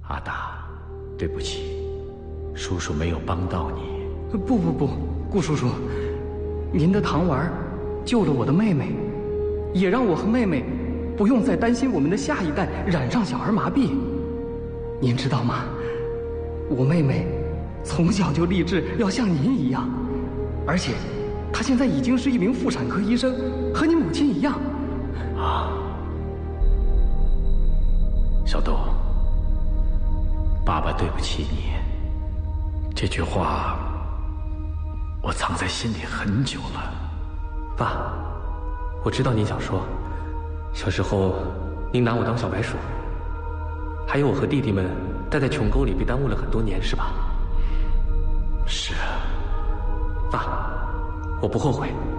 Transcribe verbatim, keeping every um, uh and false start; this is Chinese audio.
阿达，对不起，叔叔没有帮到你。 不不不，顾叔叔，您的糖丸救了我的妹妹，也让我和妹妹不用再担心我们的下一代染上小儿麻痹。您知道吗？我妹妹从小就立志要像您一样，而且她现在已经是一名妇产科医生，和你母亲一样。 啊，小豆，爸爸对不起你。这句话我藏在心里很久了。 爸，我知道您想说，小时候您拿我当小白鼠，还有我和弟弟们待在琼沟里被耽误了很多年，是吧？ 是啊。 爸，我不后悔。